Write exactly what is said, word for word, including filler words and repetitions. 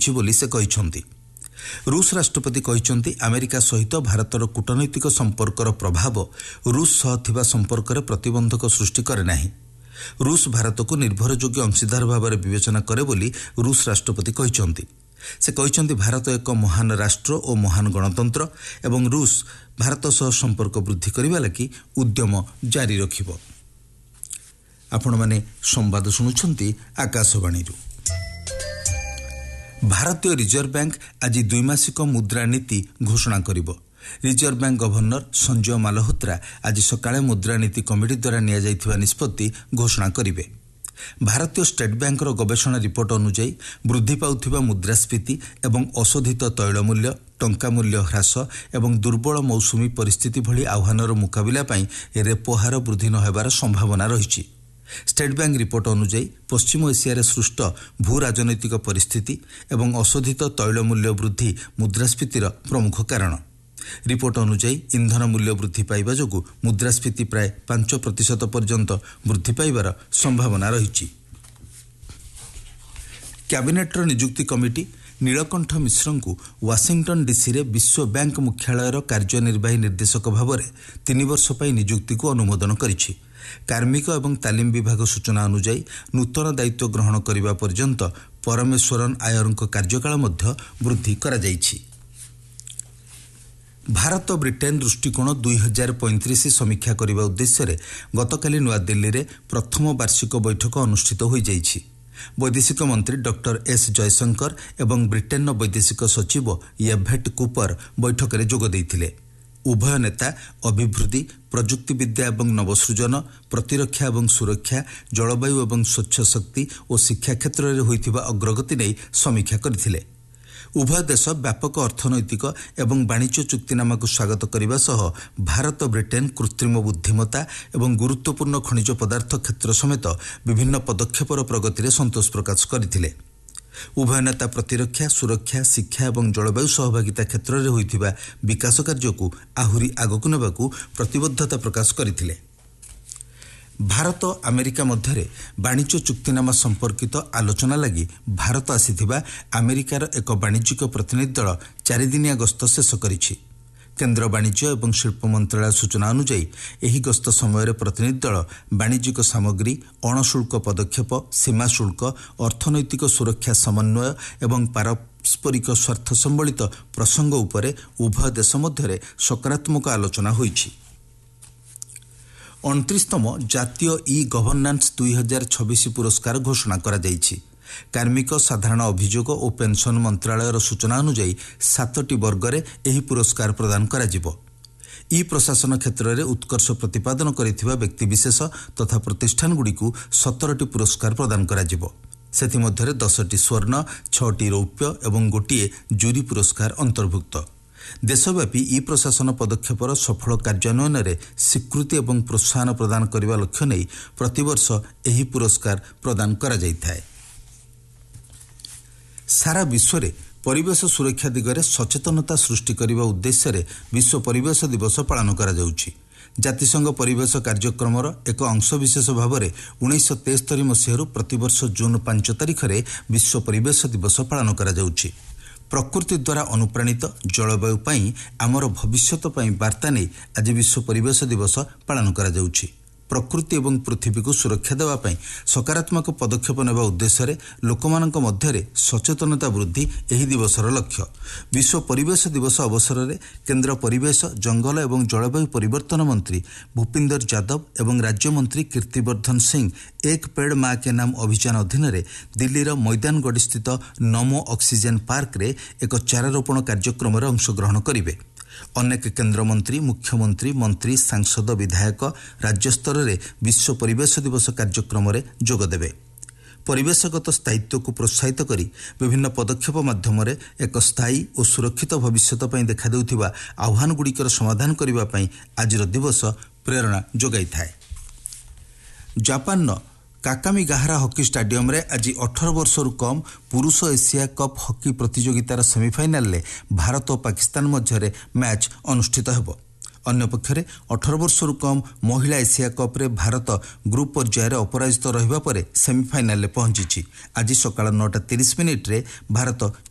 କରିଛି ବୋଲି ସେ କହିଛନ୍ତି। रूस राष्ट्रपति कहते अमेरिका सहित भारतर कूटनैतिक संपर्कर प्रभाव रूस सह थिबा संपर्क में प्रतिबंधक सृष्टि करे नाही। रूस भारत को निर्भरयोग्य अंशीदार भाव में विवेचना करे बोली रूस राष्ट्रपति कहते। से कहते भारत एक महान राष्ट्र और महान गणतंत्र एवं रूस भारत सह संपर्क वृद्धि करने लगी उद्यम जारी रखिब। आपण माने संवाद शुणुछंती आकाशवाणी। भारतीय रिजर्व बैंक आज द्विमासिक मुद्रा नीति घोषणा करिबो। रिजर्व बैंक गवर्नर संजय मालहोत्रा आज सकाळे मुद्रा नीति कमिटी द्वारा निया जाइथिबा निष्पत्ति घोषणा करिवे। भारतीय स्टेट बैंक गवेषणा रिपोर्ट अनुसार वृद्धि पाउथिबा मुद्रास्फीति एवं अशोधित तैल मूल्य, टंका मूल्य ह्रास एवं दुर्बल मौसुमी परिस्थिति भली आह्वानर मुकाबिला पई रेपो हार वृद्धि न हेबार संभावना रहिछि। स्टेट बैंक रिपोर्ट अनुसार पश्चिम एशिया सृष्ट भू राजनैतिक परिस्थिति एवं अशोधित तैल मूल्य वृद्धि मुद्रास्फीतिर प्रमुख कारण। रिपोर्ट अनुसार इंधन मूल्य वृद्धि पाइबा जोगु मुद्रास्फीति प्राय पांच प्रतिशत पर्यंत वृद्धि पाइबार संभावना रही। कैबिनेटर नियुक्ति कमिटी नीलकंठ मिश्र को वाशिंगटन डीसी रे विश्व बैंक मुख्यालयर कार्यनिर्वाही निर्देशक भाव में तीन वर्ष पर नियुक्ति को अनुमोदन करिछि। कार्मिक एवं तालीम विभाग सूचना अनुसार नूतन दायित्व ग्रहण करने पर्यंत परमेश्वरन आयर कार्यकाल मध्य वृद्धि करा जाइछि। भारत ब्रिटेन दृष्टिकोण दुई हजार पैंतीस समीक्षा करने उद्देश्य गतकाली नूआ दिल्ली रे प्रथम वार्षिक बैठक अनुष्ठित हो जाइछि। वैदेशिक मंत्री डॉक्टर एस जयशंकर एवं ब्रिटेन वैदेशिक सचिव येभेट कूपर बैठक में जोग देइथिले। उभय नेता अभिवृद्धि, प्रजुक्ति विद्या एवं नवसृजन, प्रतिरक्षा एवं सुरक्षा, जलवायु एवं स्वच्छ शक्ति और शिक्षा क्षेत्र में होइथिबा अग्रगति नहीं समीक्षा करथिले। उभय देश व्यापक अर्थनैतिक एवं वाणिज्य चुक्तिनामा को स्वागत करने सह भारत ब्रिटेन कृत्रिम बुद्धिमत्ता एवं गुरुत्वपूर्ण खनिज पदार्थ क्षेत्र समेत विभिन्न पदक्षेपर प्रगति में संतोष प्रकाश करथिले। उभय नेता प्रतिरक्षा, सुरक्षा, शिक्षा एवं जलवायु सहभागिता क्षेत्र में होइथिबा विकास कार्य को आहुरी आगकु नेबाकु प्रतिबद्धता प्रकाश करथिले। भारत अमेरिका मध्य वाणिज्य चुक्तिनामा संपर्कित आलोचना लगी भारत आसीथिबा अमेरिकार एक वाणिज्यिक प्रतिनिधि दल चारिदिनिया गस्त शेष करिछि। केन्द्र वाणिज्य एवं शिल्प मंत्रालय सूचना अनुसार एही गस्त समय प्रतिनिधि दल वाणिज्यिक सामग्री, अणशुल्क पदक्षेप, सीमा शुल्क, अर्थनैतिक सुरक्षा समन्वय एवं पारस्परिक स्वार्थ संबलित प्रसंग उपरे उभय देश मध्य सकारात्मक आलोचना होइछि। उनतीसतम जातीय ई गवर्नान्स दुई हजार छब्बीस पुरस्कार घोषणा करा जाइछि। कार्मिक, साधारण अभियोग और पेंशन मंत्रालयर सूचना अनुसार सातटी वर्गरे एही पुरस्कार प्रदान करा जिवो। ई प्रशासन क्षेत्र में उत्कर्ष प्रतिपादन करिथिबा व्यक्तिविशेष तथा प्रतिष्ठानगुड़िकु सतरटी पुरस्कार प्रदान करा जिवो। सेथिमध्यरे दसटी स्वर्ण, छटी रौप्य एवं गोटिए जूरी पुरस्कार अंतर्भुक्त। देशव्यापी ई प्रशासन पदक्षेपर सफल कार्यान्वयन में स्वीकृति एवं प्रोत्साहन प्रदान करने लक्ष्य नहीं प्रतिवर्ष एही पुरस्कार प्रदान करा जाइथाय। सारा विश्व में परिवेश सुरक्षा दिगरे सचेतनता सृष्टि करने उद्देश्य विश्व परिवेश दिवस पालन करा जाउछि। जातिसंघ परिवेश कार्यक्रम एक अंशविशेष भाव में उन्नीस तेस्तरी मसीह प्रतिवर्ष जून पांच तारिख में विश्व परिवेश दिवस पालन करा जाउछि। प्रकृति द्वारा अनुप्राणित जलवायु पाई आमर भविष्यत पाई वार्ता नहीं आज विश्व परिवेश दिवस पालन करा जाउछि। प्रकृति एवं पृथ्वी को सुरक्षा देवा पाई सकारात्मक पदक्षेप नेबा उद्देश्य लोकमानक मध्यरे सचेतनता वृद्धि एही दिवसर लक्ष्य। विश्व परिवेश दिवस अवसर में केन्द्र परिवेश, जंगल एवं जलवायु परिवर्तन मंत्री भूपिंदर यादव एवं राज्य मंत्री कीर्तिवर्धन सिंह एक पेड़ माँ के नाम अभियान अधीन दिल्लीर मैदानगढ़ स्थित नमो ऑक्सीजन पार्क रे एक चारारोपण कार्यक्रम में अंशग्रहण करेंगे। अनेक केन्द्र मंत्री, मुख्यमंत्री, मंत्री, सांसद, विधायक राज्य स्तर में विश्व परिवेश दिवस कार्यक्रम में जोगदेवे। परिवेशगत स्थायित्व को प्रोत्साहित करी विभिन्न पदक्षेप माध्यम एक स्थायी और सुरक्षित भविष्यत पर देखा देउथिबा आह्वानगुड़िकर समाधान करने आज दिवस प्रेरणा जोगाई थाए। जापान काकामिगाहारा हॉकी स्टाडियम रे आज अठारह वर्षरु कम पुरुष एशिया कप हॉकी प्रतियोगितार सेमिफाइनाल रे भारत और पाकिस्तान मध्य मैच अनुष्ठित हेबो। अन्य पक्षरे अठारह वर्षरु कम महिला एशिया कप रे भारत ग्रुप पर्यायर अपराजित रहिबा परे सेमिफाइनाल रे पहुंची। आज सकाळ नौटा तीस मिनिट रे भारत